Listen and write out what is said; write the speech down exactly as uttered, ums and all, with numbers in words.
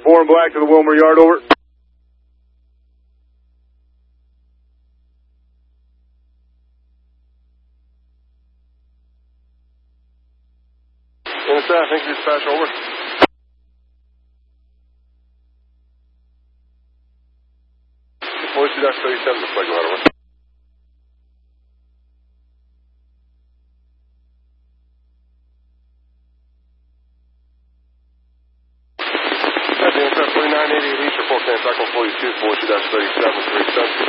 four and black to the Wilmer Yard, over. N S F, thank you, dispatch, over. forty-two thirty-seven, display, go ahead, over. N S F forty-nine eighty-eight, East, report, San Francisco forty-two, forty-two thirty-seven, three seven.